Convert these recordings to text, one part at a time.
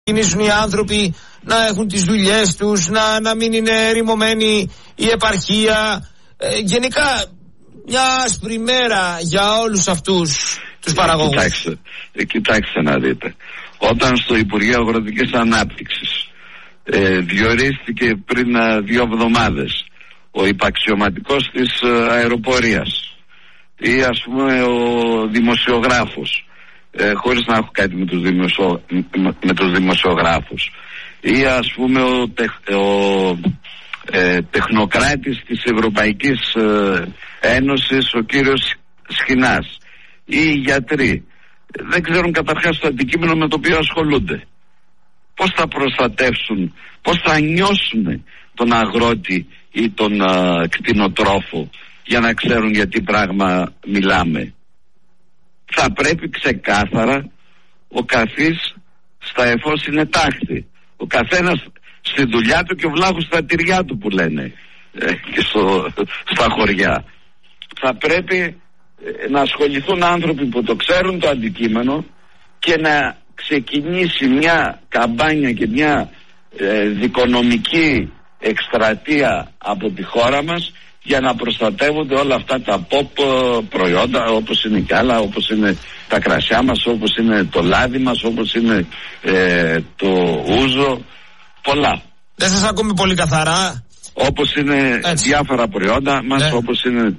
ξεκινήσουν οι άνθρωποι να έχουν τις δουλειές τους, να μην είναι ρημωμένη η επαρχία. Γενικά μια άσπρη μέρα για όλους αυτούς τους παραγωγούς. Κοιτάξτε να δείτε. Όταν στο Υπουργείο Αγροτικής Ανάπτυξης διορίστηκε πριν 2 εβδομάδες ο υπαξιωματικός της αεροπορίας ή ας πούμε ο δημοσιογράφος, χωρίς να έχω κάτι με τους δημοσιογράφους, ή ας πούμε ο τεχνοκράτης της Ευρωπαϊκής Ένωσης, ο κύριος Σχοινάς, ή οι γιατροί, δεν ξέρουν καταρχάς το αντικείμενο με το οποίο ασχολούνται. Πώς θα προστατεύσουν, πώς θα νιώσουν τον αγρότη ή τον κτηνοτρόφο για να ξέρουν για τι πράγμα μιλάμε. Θα πρέπει ξεκάθαρα ο καθής στα εφώς είναι τάχτη. Ο καθένας στη δουλειά του και ο βλάχος στα τυριά του που λένε και στα χωριά. Θα πρέπει να ασχοληθούν άνθρωποι που το ξέρουν το αντικείμενο και να ξεκινήσει μια καμπάνια και μια δικονομική εκστρατεία από τη χώρα μας για να προστατεύονται όλα αυτά τα pop προϊόντα, όπως είναι κι άλλα, όπως είναι τα κρασιά μας, όπως είναι το λάδι μας, όπως είναι το ούζο, πολλά. Δεν σας ακούμε πολύ καθαρά. Όπως είναι διάφορα προϊόντα μας, όπως είναι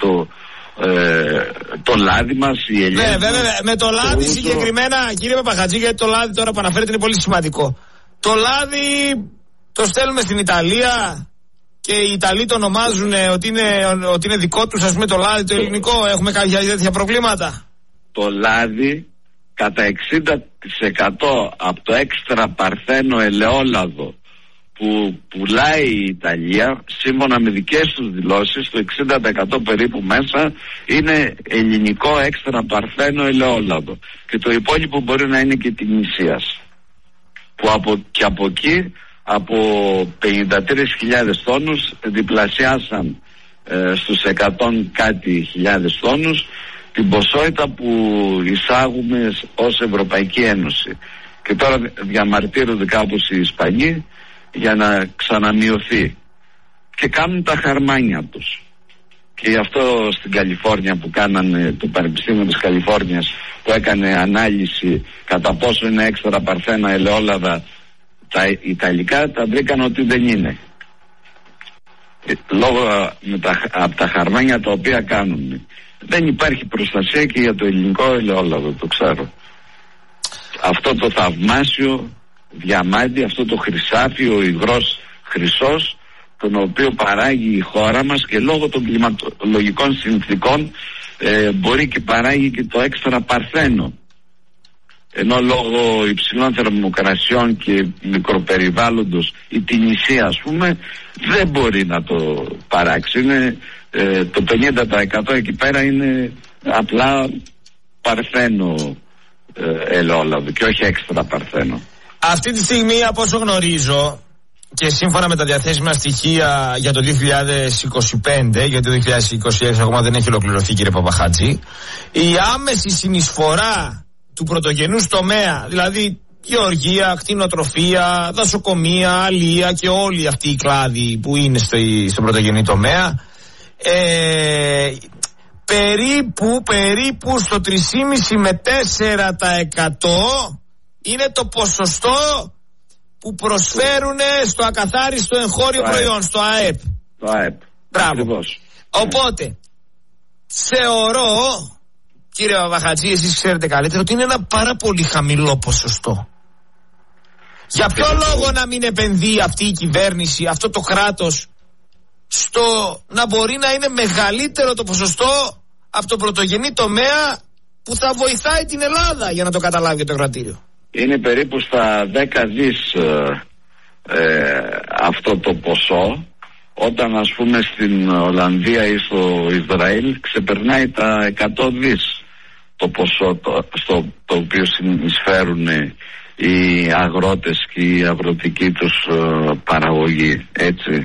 το λάδι μας, η ελιά. Βέβαια, με το λάδι συγκεκριμένα, κύριε Παπαχατζή, γιατί το λάδι τώρα που αναφέρετε είναι πολύ σημαντικό. Το λάδι το στέλνουμε στην Ιταλία και οι Ιταλοί το ονομάζουν ότι είναι δικό τους, ας πούμε, το λάδι το ελληνικό. Έχουμε κάποια τέτοια προβλήματα? Το λάδι κατά 60% από το έξτρα παρθένο ελαιόλαδο που πουλάει η Ιταλία, σύμφωνα με δικές τους δηλώσεις, το 60% περίπου μέσα είναι ελληνικό έξτρα παρθένο ελαιόλαδο, και το υπόλοιπο μπορεί να είναι και την Νησίας, που από εκεί από 53.000 τόνους διπλασιάσαν στους 100 κάτι χιλιάδες τόνους την ποσότητα που εισάγουμε ως Ευρωπαϊκή Ένωση, και τώρα διαμαρτύρονται κάπως οι Ισπανοί για να ξαναμειωθεί και κάνουν τα χαρμάνια τους. Και γι' αυτό στην Καλιφόρνια που κάνανε, το Πανεπιστήμιο της Καλιφόρνιας που έκανε ανάλυση κατά πόσο είναι έξτρα παρθένα ελαιόλαδα τα Ιταλικά, τα βρήκαν ότι δεν είναι, λόγω από τα χαρμάνια τα οποία κάνουν. Δεν υπάρχει προστασία και για το ελληνικό ελαιόλαδο, το ξέρω. Αυτό το θαυμάσιο διαμάντι, αυτό το χρυσάφι, ο υγρός χρυσός, τον οποίο παράγει η χώρα μας, και λόγω των κλιματολογικών συνθήκων μπορεί και παράγει και το έξτρα παρθένο, ενώ λόγω υψηλών θερμοκρασιών και μικροπεριβάλλοντος η Τινησία, ας πούμε, δεν μπορεί να το παράξει. Είναι, το 50% εκεί πέρα είναι απλά παρθένο ελαιόλαδο και όχι έξτρα παρθένο. Αυτή τη στιγμή, από όσο γνωρίζω και σύμφωνα με τα διαθέσιμα στοιχεία για το 2025, γιατί το 2026 ακόμα δεν έχει ολοκληρωθεί, κύριε Παπαχατζή, η άμεση συνεισφορά του πρωτογενούς τομέα, δηλαδή γεωργία, κτηνοτροφία, δασοκομεία, αλεία και όλοι αυτοί οι κλάδοι που είναι στο πρωτογενή τομέα, περίπου στο 3,5 με 4% είναι το ποσοστό που προσφέρουν στο ακαθάριστο εγχώριο προϊόν, στο ΑΕΠ. Το ΑΕΠ. Μπράβο. Ακριβώς. Οπότε, θεωρώ, κύριε Παπαχατζή, εσείς ξέρετε καλύτερα, ότι είναι ένα πάρα πολύ χαμηλό ποσοστό. Για ποιο λόγο να μην επενδύει αυτή η κυβέρνηση, αυτό το κράτος, στο να μπορεί να είναι μεγαλύτερο το ποσοστό από το πρωτογενή τομέα που θα βοηθάει την Ελλάδα, για να το καταλάβει το κρατήριο? Είναι περίπου στα 10 δις αυτό το ποσό, όταν ας πούμε στην Ολλανδία ή στο Ισραήλ ξεπερνάει τα 100 δις το ποσό το οποίο συνεισφέρουν οι αγρότες και η αγροτική τους παραγωγή, έτσι.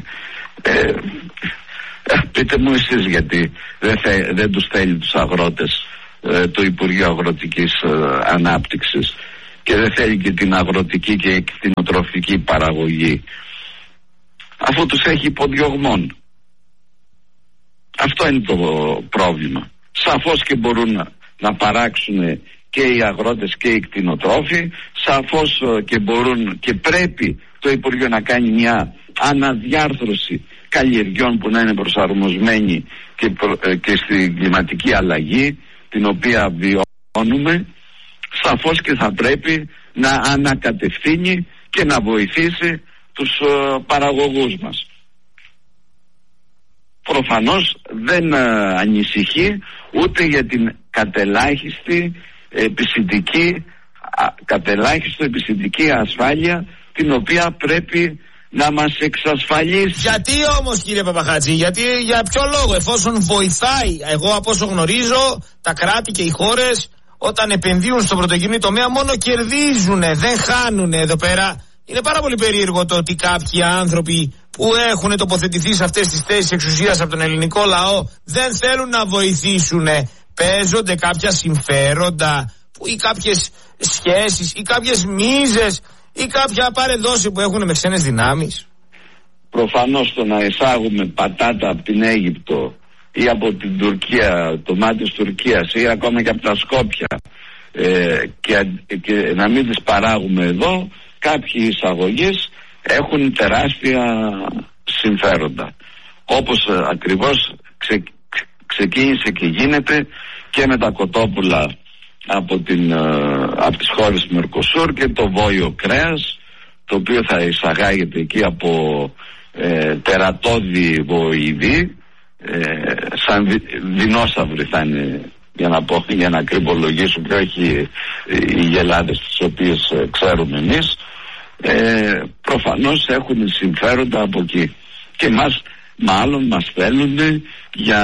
Πείτε μου εσείς γιατί δεν τους θέλει τους αγρότες το Υπουργείο Αγροτικής Ανάπτυξης, και δεν θέλει και την αγροτική και κτηνοτροφική παραγωγή, αφού τους έχει υποδιωγμών. Αυτό είναι το πρόβλημα. Σαφώς και μπορούν να παράξουν και οι αγρότες και οι κτηνοτρόφοι, σαφώς και μπορούν και πρέπει το Υπουργείο να κάνει μια αναδιάρθρωση καλλιεργιών που να είναι προσαρμοσμένοι και στην κλιματική αλλαγή την οποία βιώνουμε. Σαφώς και θα πρέπει να ανακατευθύνει και να βοηθήσει τους παραγωγούς μας. Προφανώς δεν ανησυχεί ούτε για την κατελάχιστο επισητική ασφάλεια την οποία πρέπει να μας εξασφαλίσει. Γιατί όμως, κύριε Παπαχατζή, για ποιο λόγο, εφόσον βοηθάει? Εγώ από όσο γνωρίζω, τα κράτη και οι χώρες όταν επενδύουν στον πρωτογενή τομέα μόνο κερδίζουν, δεν χάνουν. Εδώ πέρα είναι πάρα πολύ περίεργο το ότι κάποιοι άνθρωποι που έχουν τοποθετηθεί σε αυτές τις θέσεις εξουσίας από τον ελληνικό λαό δεν θέλουν να βοηθήσουν. Παίζονται κάποια συμφέροντα ή κάποιες σχέσεις ή κάποιες μίζες ή κάποια παρεδόση που έχουν με ξένες δυνάμεις. Προφανώς το να εισάγουμε πατάτα από την Αίγυπτο ή από την Τουρκία, τομάτες Τουρκίας ή ακόμα και από τα Σκόπια και να μην τις παράγουμε εδώ, κάποιοι εισαγωγείς έχουν τεράστια συμφέροντα. Όπως ακριβώς ξεκίνησε και γίνεται και με τα κοτόπουλα από τις χώρες του Μερκοσούρ και το βόλιο κρέας, το οποίο θα εισαγάγεται εκεί από τερατώδη βοηδή, σαν δεινόσαυροι θα είναι, για να κρυμπολογήσω, και όχι οι γελάδες τις οποίες ξέρουμε εμείς. Προφανώς έχουν συμφέροντα από εκεί και μάλλον μας θέλουν για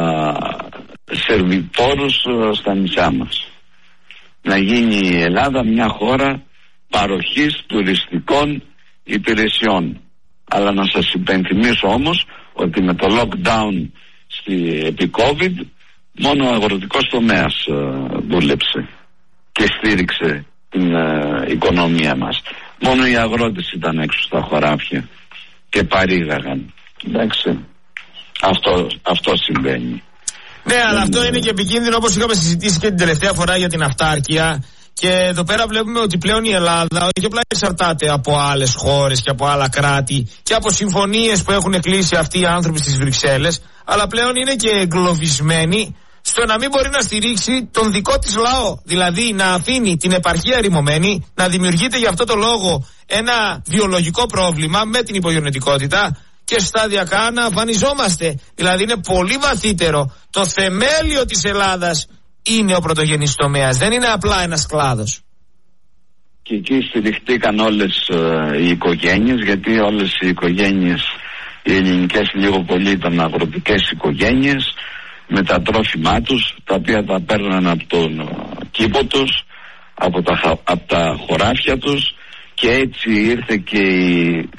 σερβιτόρους στα νησιά μας. Να γίνει η Ελλάδα μια χώρα παροχής τουριστικών υπηρεσιών. Αλλά να σας υπενθυμίσω όμως ότι με το lockdown επί COVID μόνο ο αγροτικός τομέας δούλεψε και στήριξε την οικονομία μας. Μόνο οι αγρότες ήταν έξω στα χωράφια και παρήγαγαν. Εντάξει, αυτό συμβαίνει. Ναι, αλλά αυτό είναι και επικίνδυνο, όπως είχαμε συζητήσει και την τελευταία φορά για την αυτάρκεια. Και εδώ πέρα βλέπουμε ότι πλέον η Ελλάδα όχι απλά εξαρτάται από άλλες χώρες και από άλλα κράτη και από συμφωνίες που έχουν κλείσει αυτοί οι άνθρωποι στις Βρυξέλλες, αλλά πλέον είναι και εγκλωβισμένοι στο να μην μπορεί να στηρίξει τον δικό της λαό. Δηλαδή να αφήνει την επαρχία ερημωμένη, να δημιουργείται για αυτό το λόγο ένα βιολογικό πρόβλημα με την υπογεννητικότητα και σταδιακά να αφανιζόμαστε. Δηλαδή είναι πολύ βαθύτερο. Το θεμέλιο της Ελλάδας είναι ο πρωτογενής τομέας, δεν είναι απλά ένας κλάδος. Και εκεί στηριχτήκαν όλες οι οικογένειες, γιατί όλες οι οικογένειες, οι ελληνικές λίγο πολύ ήταν αγροτικές οικογένειες, με τα τρόφιμά τους, τα οποία τα παίρναν από τον κήπο τους, από τα χωράφια τους, και έτσι ήρθε και η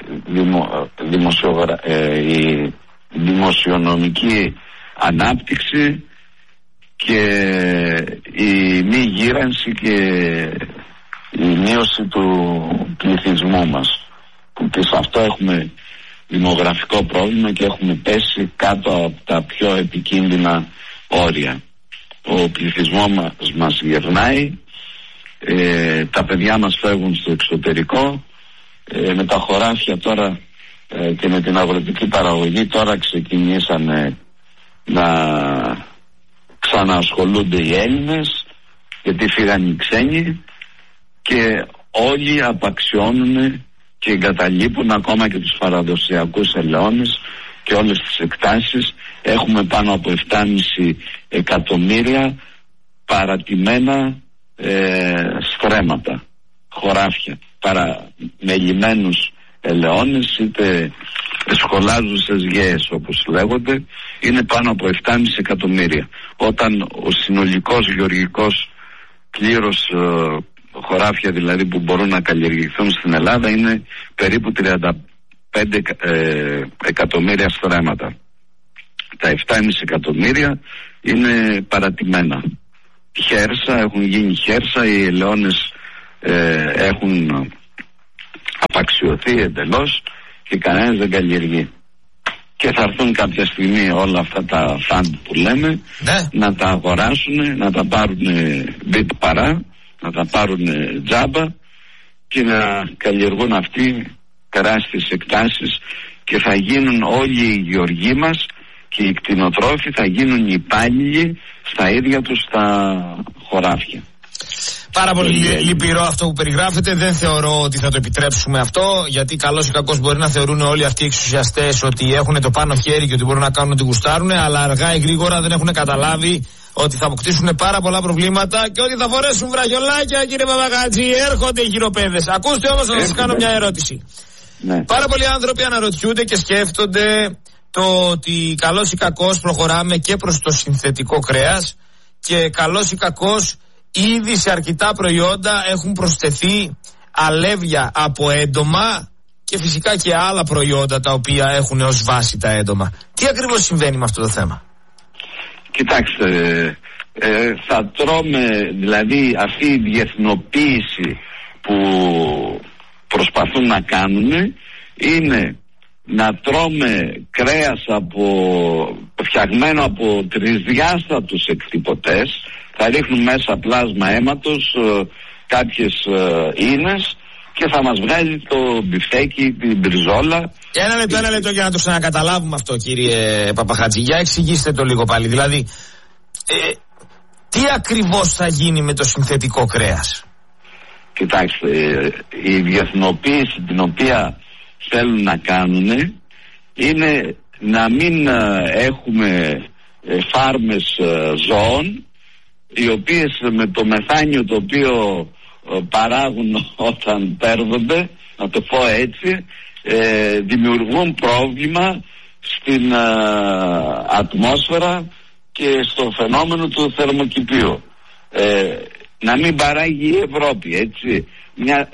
δημοσιονομική ανάπτυξη και η μη γύρανση και η μείωση του πληθυσμού μας, και σε αυτό έχουμε δημογραφικό πρόβλημα και έχουμε πέσει κάτω από τα πιο επικίνδυνα όρια. Ο πληθυσμός μας γερνάει, τα παιδιά μας φεύγουν στο εξωτερικό, με τα χωράφια τώρα και με την αγροτική παραγωγή τώρα ξεκινήσανε να ξαναασχολούνται οι Έλληνες, γιατί φύγαν οι ξένοι, και όλοι απαξιώνουν και εγκαταλείπουν ακόμα και τους παραδοσιακούς ελαιώνες και όλες τις εκτάσεις. Έχουμε πάνω από 7,5 εκατομμύρια παρατημένα στρέμματα, χωράφια, παραμελημένους ελαιώνες, είτε σχολάζουσες γέες όπως λέγονται, είναι πάνω από 7,5 εκατομμύρια. Όταν ο συνολικός γεωργικός κλήρος, χωράφια δηλαδή που μπορούν να καλλιεργηθούν στην Ελλάδα, είναι περίπου 35 εκατομμύρια στρέμματα. Τα 7,5 εκατομμύρια είναι παρατημένα. Χέρσα, έχουν γίνει χέρσα, οι ελαιώνες έχουν απαξιωθεί εντελώς και κανένας δεν καλλιεργεί. Και θα έρθουν κάποια στιγμή όλα αυτά τα φαντ που λέμε, ναι, να τα αγοράσουν, να τα πάρουν μπιτ παρά, να τα πάρουν τζάμπα και να καλλιεργούν αυτοί τεράστιες εκτάσεις και θα γίνουν όλοι οι γεωργοί μας και οι κτηνοτρόφοι θα γίνουν υπάλληλοι στα ίδια τους τα χωράφια. Πάρα πολύ λυπηρό αυτό που περιγράφετε. Δεν θεωρώ ότι θα το επιτρέψουμε αυτό, γιατί καλώς ή κακώς μπορεί να θεωρούν όλοι αυτοί οι εξουσιαστές ότι έχουν το πάνω χέρι και ότι μπορούν να κάνουν ό,τι γουστάρουν, αλλά αργά ή γρήγορα δεν έχουν καταλάβει ότι θα αποκτήσουν πάρα πολλά προβλήματα και ότι θα φορέσουν βραγιολάκια, κύριε Παπαχατζή. Έρχονται οι γυροπαίδες. Ακούστε όμως να σας κάνω μια ερώτηση. Ναι. Πάρα πολλοί άνθρωποι αναρωτιούνται και σκέφτονται το ότι καλώς ή κακώς προχωράμε και προς το συνθετικό κρέας και καλώς ή κακώς ήδη σε αρκετά προϊόντα έχουν προσθεθεί αλεύρια από έντομα και φυσικά και άλλα προϊόντα τα οποία έχουν ως βάση τα έντομα. Τι ακριβώς συμβαίνει με αυτό το θέμα? Κοιτάξτε, θα τρώμε, δηλαδή αυτή η διεθνοποίηση που προσπαθούν να κάνουν είναι να τρώμε κρέας φτιαγμένο από τρισδιάστατους εκτυπωτές. Θα ρίχνουν μέσα πλάσμα αίματος, κάποιες ίνες και θα μας βγάλει το μπιφτέκι, την μπριζόλα. Ένα λεπτό για να το ξανακαταλάβουμε αυτό, κύριε Παπαχατζή. Για εξηγήστε το λίγο πάλι. Δηλαδή, τι ακριβώς θα γίνει με το συνθετικό κρέας? Κοιτάξτε, η διεθνοποίηση την οποία θέλουν να κάνουν είναι να μην έχουμε φάρμες ζώων οι οποίες με το μεθάνιο το οποίο παράγουν όταν παίρνονται, να το πω έτσι, δημιουργούν πρόβλημα στην ατμόσφαιρα και στο φαινόμενο του θερμοκηπίου. Να μην παράγει η Ευρώπη, έτσι. Μια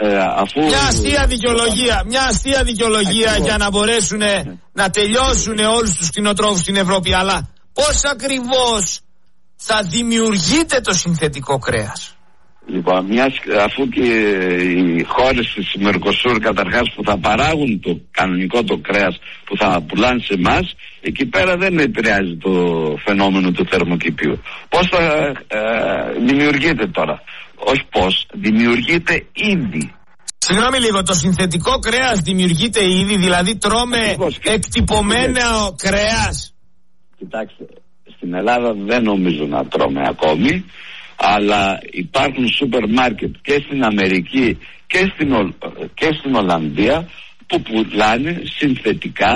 αστεία δικαιολογία για να μπορέσουν να τελειώσουν όλους τους κτηνοτρόφους στην Ευρώπη. Αλλά πώς ακριβώς θα δημιουργείται το συνθετικό κρέας? Λοιπόν, αφού και οι χώρες της Μερκοσούρ καταρχάς που θα παράγουν το κανονικό το κρέας που θα πουλάνε σε εμάς, εκεί πέρα δεν επηρεάζει το φαινόμενο του θερμοκηπίου. Πώς θα δημιουργείται τώρα? Όχι πώς, δημιουργείται ήδη. Συγγνώμη λίγο, το συνθετικό κρέας δημιουργείται ήδη, δηλαδή τρώμε εκτυπωμένο κρέας? Κοιτάξτε, στην Ελλάδα δεν νομίζω να τρώμε ακόμη, αλλά υπάρχουν σούπερ μάρκετ και στην Αμερική και στην Ολλανδία που πουλάνε συνθετικά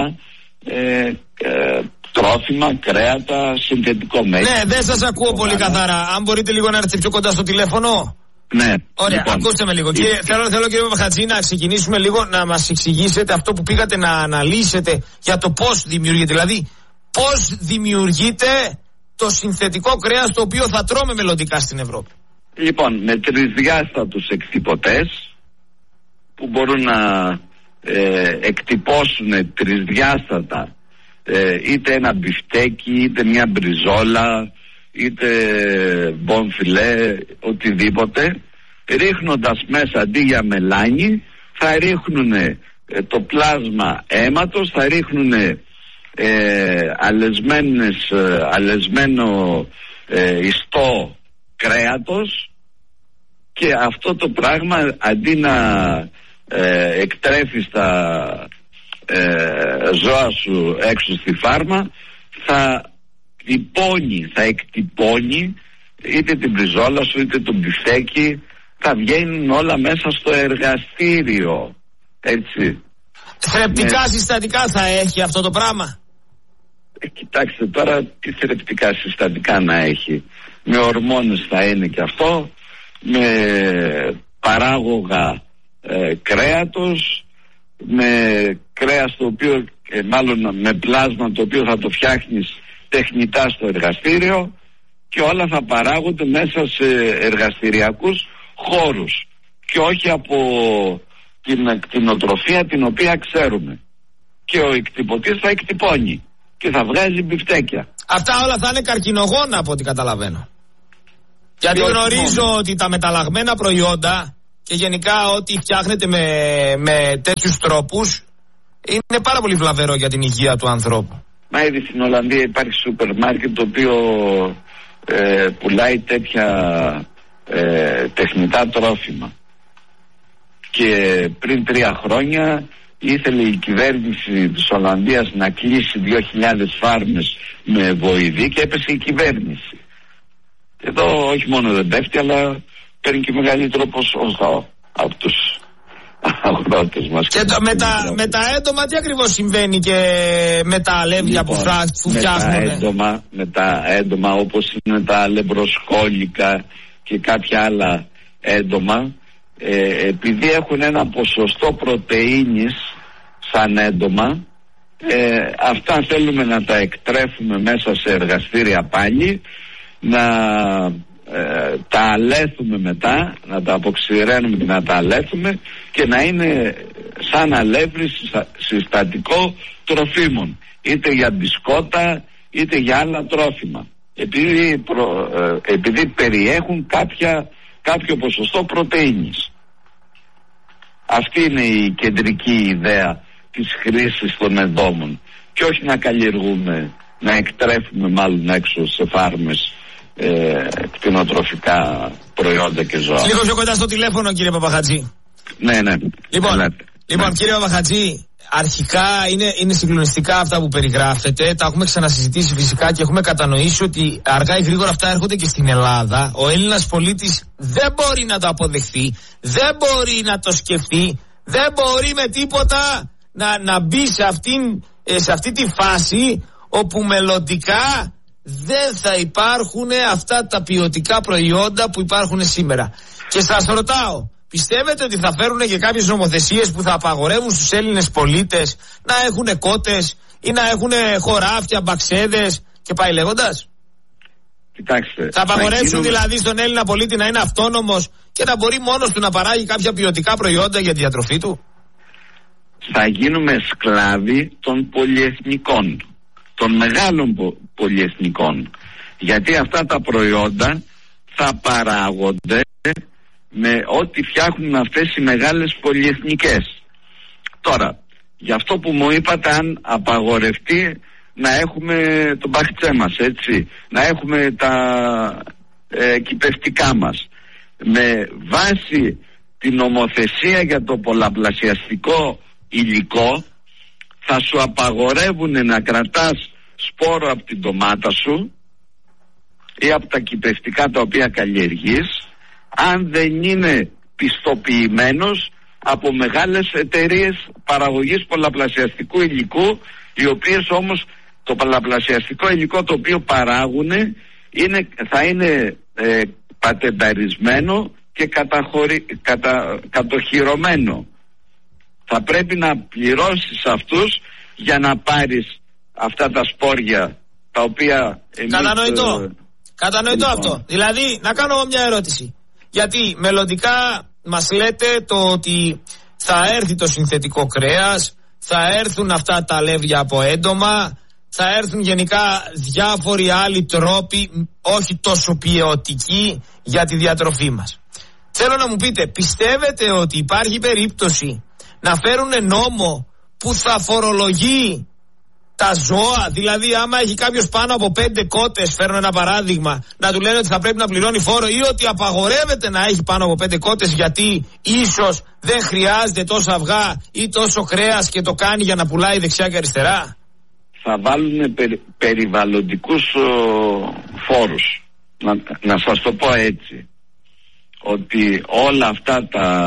τρόφιμα, κρέατα, συνθετικό μέγεθος. Ναι, δεν σας ακούω πολύ καθαρά. Αν μπορείτε λίγο να έρθετε πιο κοντά στο τηλέφωνο. Ναι. Ωραία, λοιπόν, ακούστε με λίγο. Θέλω κύριε Παπαχατζή να ξεκινήσουμε λίγο να μας εξηγήσετε αυτό που πήγατε να αναλύσετε για το πώς δημιουργείται. Δηλαδή, πώς δημιουργείται το συνθετικό κρέας το οποίο θα τρώμε μελλοντικά στην Ευρώπη? Λοιπόν, με τρισδιάστατους εκτυπωτές που μπορούν να εκτυπώσουν τρισδιάστατα είτε ένα μπιφτέκι, είτε μια μπριζόλα, είτε μπονφιλέ, οτιδήποτε, ρίχνοντας μέσα αντί για μελάνι θα ρίχνουν το πλάσμα αίματος, θα ρίχνουν αλεσμένο ιστό κρέατος και αυτό το πράγμα αντί να εκτρέφει τα ζώα σου έξω στη φάρμα θα εκτυπώνει είτε την μπριζόλα σου είτε το μπιφτέκι, θα βγαίνουν όλα μέσα στο εργαστήριο, έτσι. Θρεπτικά συστατικά θα έχει αυτό το πράγμα? Κοιτάξτε τώρα τι θρεπτικά συστατικά να έχει. Με ορμόνες θα είναι και αυτό, με παράγωγα κρέατος, με κρέας το οποίο μάλλον με πλάσμα το οποίο θα το φτιάχνεις τεχνητά στο εργαστήριο και όλα θα παράγονται μέσα σε εργαστηριακούς χώρους και όχι από την κτηνοτροφία την οποία ξέρουμε. Και ο εκτυπωτής θα εκτυπώνει και θα βγάζει μπιφτέκια. Αυτά όλα θα είναι καρκινογόνα από ό,τι καταλαβαίνω. Γιατί γνωρίζω ότι τα μεταλλαγμένα προϊόντα και γενικά ό,τι φτιάχνεται με τέτοιους τρόπους είναι πάρα πολύ βλαβερό για την υγεία του ανθρώπου. Μα ήδη στην Ολλανδία υπάρχει σούπερ μάρκετ το οποίο πουλάει τέτοια τεχνητά τρόφιμα. Και πριν 3 χρόνια ήθελε η κυβέρνηση της Ολλανδίας να κλείσει 2.000 φάρμες με βοηδή και έπεσε η κυβέρνηση. Εδώ όχι μόνο δεν πέφτει, αλλά παίρνει και μεγαλύτερο ποσοστό από τους αγρότες μας. Και με τα έντομα τι ακριβώς συμβαίνει και με τα αλεύρια που φτιάχνουν? Με τα έντομα όπως είναι τα αλευροσκόλικα και κάποια άλλα έντομα, επειδή έχουν ένα ποσοστό πρωτεΐνης σαν έντομα, αυτά θέλουμε να τα εκτρέφουμε μέσα σε εργαστήρια πάλι, να τα αλέθουμε μετά, να τα αποξηραίνουμε και να τα αλέθουμε και να είναι σαν αλεύρι συστατικό τροφίμων, είτε για μπισκότα είτε για άλλα τρόφιμα, επειδή περιέχουν κάποιο ποσοστό πρωτεΐνης. Αυτή είναι η κεντρική ιδέα της χρήσης των εντόμων και όχι να καλλιεργούμε, να εκτρέφουμε μάλλον έξω σε φάρμες κτηνοτροφικά προϊόντα και ζώα. Λίγο πιο κοντά στο τηλέφωνο, κύριε Παπαχατζή. Ναι. Λοιπόν, κύριε Παπαχατζή, αρχικά είναι συγκλονιστικά αυτά που περιγράφετε. Τα έχουμε ξανασυζητήσει φυσικά και έχουμε κατανοήσει ότι αργά ή γρήγορα αυτά έρχονται και στην Ελλάδα. Ο Έλληνας πολίτης δεν μπορεί να το αποδεχθεί, δεν μπορεί να το σκεφτεί, δεν μπορεί με τίποτα να μπει σε αυτή τη φάση όπου μελλοντικά δεν θα υπάρχουν αυτά τα ποιοτικά προϊόντα που υπάρχουν σήμερα. Και σας ρωτάω, πιστεύετε ότι θα φέρουν και κάποιες νομοθεσίες που θα απαγορεύουν στους Έλληνες πολίτες να έχουν κότες ή να έχουν χωράφια, μπαξέδες και πάει λέγοντας? Κοιτάξτε, θα απαγορεύσουν δηλαδή στον Έλληνα πολίτη να είναι αυτόνομος και να μπορεί μόνος του να παράγει κάποια ποιοτικά προϊόντα για τη διατροφή του? Θα γίνουμε σκλάβοι των πολυεθνικών, των μεγάλων πολυεθνικών, γιατί αυτά τα προϊόντα θα παράγονται με ό,τι φτιάχνουν αυτές οι μεγάλες πολυεθνικές. Τώρα, για αυτό που μου είπατε, αν απαγορευτεί να έχουμε τον μπαχτσέ μας, έτσι, να έχουμε τα κυπευτικά μας, με βάση την νομοθεσία για το πολλαπλασιαστικό υλικό, θα σου απαγορεύουν να κρατάς σπόρο από την ντομάτα σου ή από τα κυπευτικά τα οποία καλλιεργείς, αν δεν είναι πιστοποιημένος από μεγάλες εταιρείες παραγωγής πολλαπλασιαστικού υλικού, οι οποίες όμως το πολλαπλασιαστικό υλικό το οποίο παράγουν θα είναι πατενταρισμένο και κατοχυρωμένο. Θα πρέπει να πληρώσεις αυτούς για να πάρεις αυτά τα σπόρια τα οποία εμείς... Κατανοητό αυτό. Δηλαδή, να κάνω μια ερώτηση. Γιατί μελλοντικά μας λέτε το ότι θα έρθει το συνθετικό κρέας, θα έρθουν αυτά τα αλεύρια από έντομα, θα έρθουν γενικά διάφοροι άλλοι τρόποι, όχι τόσο ποιοτικοί, για τη διατροφή μας. Θέλω να μου πείτε, πιστεύετε ότι υπάρχει περίπτωση να φέρουν νόμο που θα φορολογεί τα ζώα? Δηλαδή, άμα έχει κάποιος πάνω από 5 κότες, φέρνω ένα παράδειγμα, να του λένε ότι θα πρέπει να πληρώνει φόρο, ή ότι απαγορεύεται να έχει πάνω από 5 κότες γιατί ίσως δεν χρειάζεται τόσο αυγά ή τόσο κρέας και το κάνει για να πουλάει δεξιά και αριστερά? Θα βάλουν περιβαλλοντικούς φόρους. Να σας το πω έτσι, ότι όλα αυτά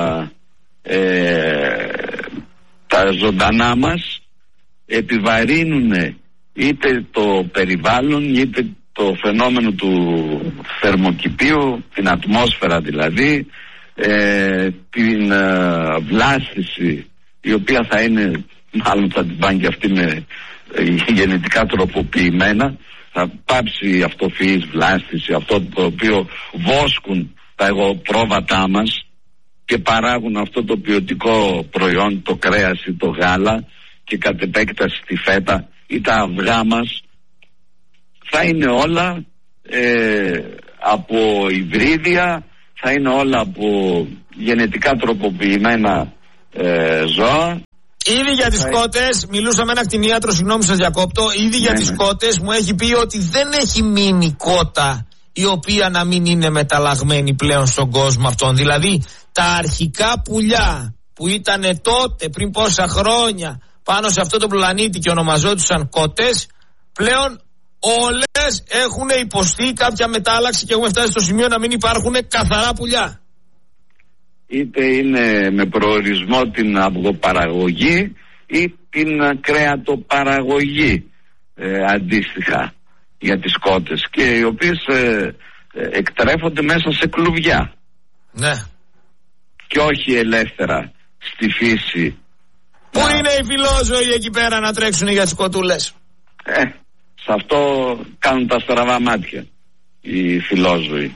τα ζωντανά μας επιβαρύνουν είτε το περιβάλλον είτε το φαινόμενο του θερμοκηπίου, την ατμόσφαιρα δηλαδή, την βλάστηση, η οποία θα είναι, μάλλον θα την πάνε και αυτή με γενετικά τροποποιημένα, θα πάψει η αυτοφυής βλάστηση, αυτό το οποίο βόσκουν τα εγωπρόβατά μας και παράγουν αυτό το ποιοτικό προϊόν, το κρέας ή το γάλα, και κατ' επέκταση τη φέτα ή τα αυγά μας, θα είναι όλα από υβρίδια, θα είναι όλα από γενετικά τροποποιημένα ζώα. Ήδη για τις κότες, μιλούσα με ένα κτηνίατρο, συγγνώμη σας διακόπτω, ήδη για τις κότες μου έχει πει ότι δεν έχει μείνει κότα η οποία να μην είναι μεταλλαγμένη πλέον στον κόσμο αυτόν. Δηλαδή τα αρχικά πουλιά που ήταν τότε πριν πόσα χρόνια πάνω σε αυτό το πλανήτη και ονομαζόντουσαν κότες, πλέον όλες έχουν υποστεί κάποια μετάλλαξη και έχουμε φτάσει στο σημείο να μην υπάρχουν καθαρά πουλιά. Είτε είναι με προορισμό την αυγοπαραγωγή ή την κρέατοπαραγωγή αντίστοιχα για τις κότες, και οι οποίες εκτρέφονται μέσα σε κλουβιά. Ναι. Και όχι ελεύθερα στη φύση. Πού είναι οι φιλόζωοι εκεί πέρα να τρέξουν για τις κοτούλες? Σε αυτό κάνουν τα στραβά μάτια οι φιλόζωοι.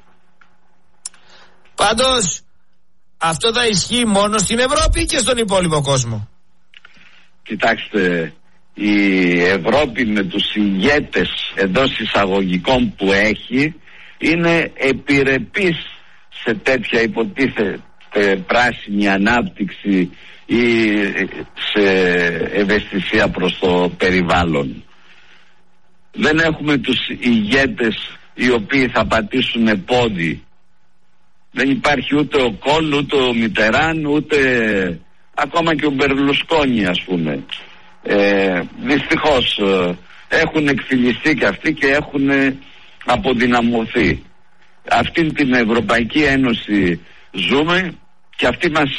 Πάντως αυτό θα ισχύει μόνο στην Ευρώπη και στον υπόλοιπο κόσμο? Κοιτάξτε, η Ευρώπη με τους ηγέτες εντός εισαγωγικών που έχει είναι επιρρεπής σε τέτοια υποτίθεται πράσινη ανάπτυξη ή σε ευαισθησία προς το περιβάλλον. Δεν έχουμε τους ηγέτες οι οποίοι θα πατήσουν πόδι. Δεν υπάρχει ούτε ο Κόλ, ούτε ο Μιτεράν, ούτε ακόμα και ο Μπερλουσκόνι, ας πούμε. Δυστυχώς έχουν εκφυλιστεί και αυτοί και έχουν αποδυναμωθεί. Αυτήν την Ευρωπαϊκή Ένωση ζούμε και αυτή μας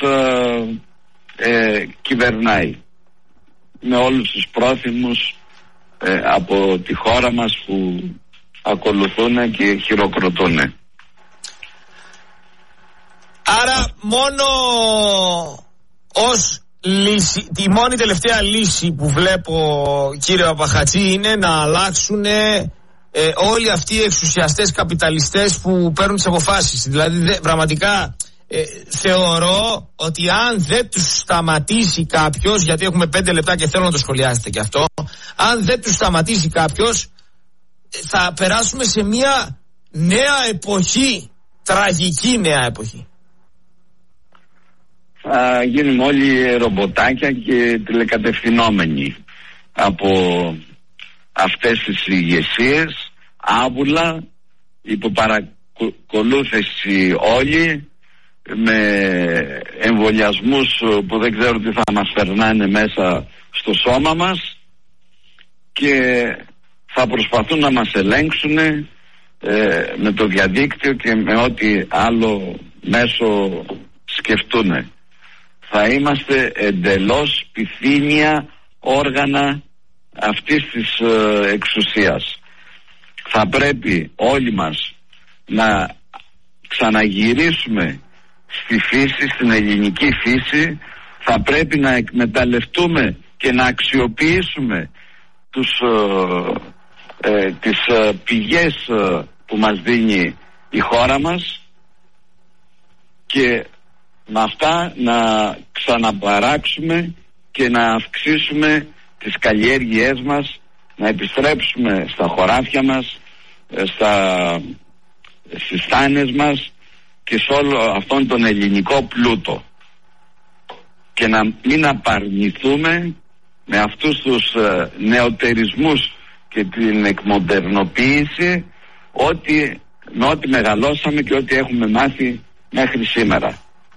κυβερνάει με όλους τους πρόθυμους από τη χώρα μας που ακολουθούν και χειροκροτούν. Άρα μόνο ως λύση, τη μόνη τελευταία λύση που βλέπω, κύριε Παπαχατζή, είναι να αλλάξουν όλοι αυτοί οι εξουσιαστές καπιταλιστές που παίρνουν τις αποφάσεις. Δηλαδή πραγματικά θεωρώ ότι αν δεν τους σταματήσει κάποιος, γιατί έχουμε 5 λεπτά και θέλω να το σχολιάσετε και αυτό, αν δεν τους σταματήσει κάποιος θα περάσουμε σε μια νέα εποχή, τραγική νέα εποχή. Θα γίνουμε όλοι ρομποτάκια και τηλεκατευθυνόμενοι από αυτές τις ηγεσίες, άβουλα, υπό παρακολούθηση όλοι, με εμβολιασμούς που δεν ξέρω τι θα μας περνάνε μέσα στο σώμα μας, και θα προσπαθούν να μας ελέγξουν με το διαδίκτυο και με ό,τι άλλο μέσο σκεφτούν. Θα είμαστε εντελώς πυθύνια όργανα αυτής της εξουσίας. Θα πρέπει όλοι μας να ξαναγυρίσουμε στη φύση, στην ελληνική φύση. Θα πρέπει να εκμεταλλευτούμε και να αξιοποιήσουμε τις πηγές που μας δίνει η χώρα μας, και με αυτά να ξαναπαράξουμε και να αυξήσουμε τις καλλιέργειές μας, να επιστρέψουμε στα χωράφια μας, στις στάνες μας και σε όλο αυτόν τον ελληνικό πλούτο, και να μην απαρνηθούμε με αυτούς τους νεοτερισμούς και την εκμοντερνοποίηση με ό,τι μεγαλώσαμε και ό,τι έχουμε μάθει μέχρι σήμερα.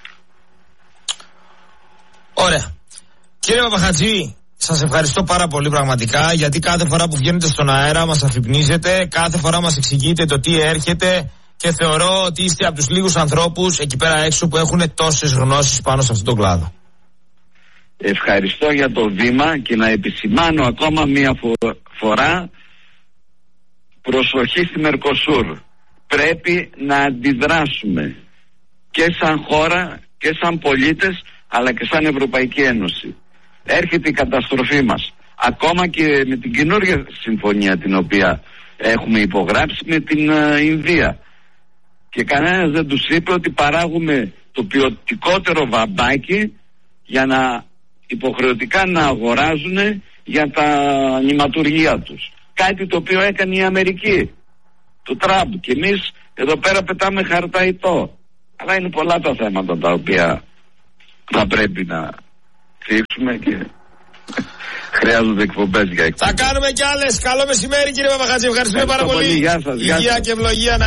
Ωραία. Κύριε Παπαχατζή, σας ευχαριστώ πάρα πολύ πραγματικά, γιατί κάθε φορά που βγαίνετε στον αέρα μας αφυπνίζετε, κάθε φορά μας εξηγείτε το τι έρχεται, και θεωρώ ότι είστε από τους λίγους ανθρώπους εκεί πέρα έξω που έχουν τόσες γνώσεις πάνω σε αυτόν τον κλάδο. Ευχαριστώ για το βήμα, και να επισημάνω ακόμα μία φορά, προσοχή στη Μερκοσούρ. Πρέπει να αντιδράσουμε και σαν χώρα και σαν πολίτες, αλλά και σαν Ευρωπαϊκή Ένωση. Έρχεται η καταστροφή μας, ακόμα και με την καινούργια συμφωνία την οποία έχουμε υπογράψει με την Ινδία, και κανένας δεν τους είπε ότι παράγουμε το ποιοτικότερο βαμπάκι για να υποχρεωτικά να αγοράζουν για τα νηματουργία τους. Κάτι το οποίο έκανε η Αμερική, το Τραμπ, και εμείς Εδώ πέρα πετάμε χαρταϊτό. Αλλά είναι πολλά τα θέματα τα οποία θα πρέπει να θίξουμε και χρειάζονται εκπομπές για εκπομπές. Θα κάνουμε κι άλλες. Καλό μεσημέρι κύριε Παπαχατζή. Ευχαριστούμε πάρα πολύ. Γεια σας. Υγεία και ευλογία.